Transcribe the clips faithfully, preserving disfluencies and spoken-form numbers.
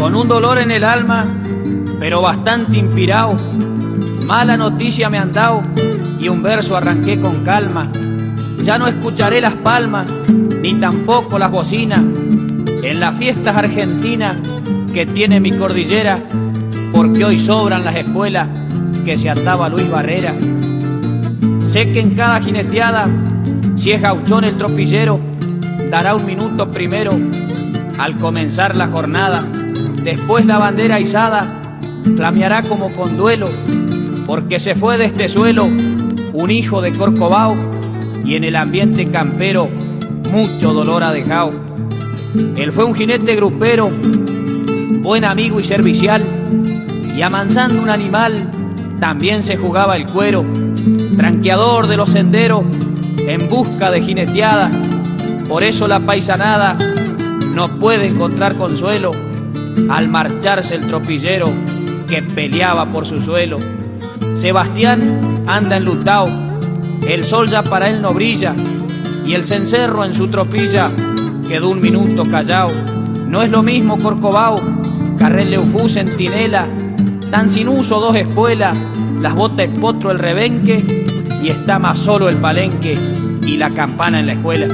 con un dolor en el alma, pero bastante inspirado. Mala noticia me han dado y un verso arranqué con calma. Ya no escucharé las palmas, ni tampoco las bocinas, en las fiestas argentinas que tiene mi cordillera, porque hoy sobran las espuelas que se ataba Luis Barrera. Sé que en cada jineteada, si es gauchón el tropillero, dará un minuto primero al comenzar la jornada. Después la bandera izada flameará como con duelo, porque se fue de este suelo un hijo de Corcovado y en el ambiente campero mucho dolor ha dejado. Él fue un jinete grupero, buen amigo y servicial, y amansando un animal también se jugaba el cuero. Tranqueador de los senderos en busca de jineteada, por eso la paisanada no puede encontrar consuelo al marcharse el tropillero que peleaba por su suelo. Sebastián anda enlutado, el sol ya para él no brilla, y el cencerro en su tropilla quedó un minuto callao. No es lo mismo Corcovado, Carrel Leufú, Centinela, tan sin uso dos espuelas, las botas el potro el rebenque, y está más solo el palenque y la campana en la escuela.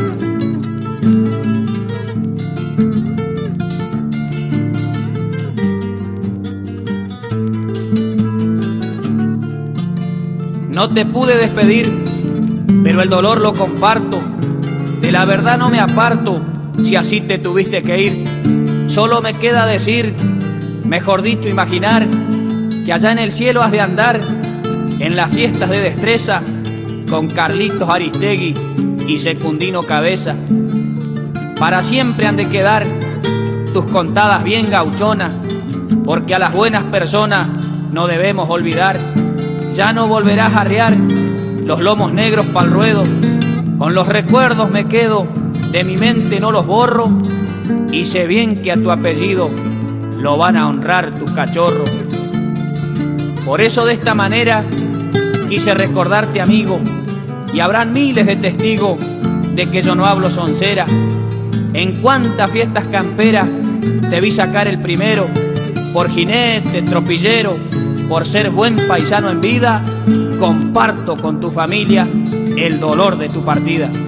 No te pude despedir, pero el dolor lo comparto. De la verdad no me aparto, si así te tuviste que ir. Solo me queda decir, mejor dicho imaginar, que allá en el cielo has de andar, en las fiestas de destreza, con Carlitos Aristegui y Secundino Cabeza. Para siempre han de quedar tus contadas bien gauchonas, porque a las buenas personas no debemos olvidar. Ya no volverás a arriar los lomos negros pa'l ruedo, con los recuerdos me quedo, de mi mente no los borro, y sé bien que a tu apellido lo van a honrar tus cachorros. Por eso de esta manera quise recordarte, amigo, y habrán miles de testigos de que yo no hablo soncera. En cuántas fiestas camperas te vi sacar el primero, por jinete, tropillero, por ser buen paisano en vida, comparto con tu familia el dolor de tu partida.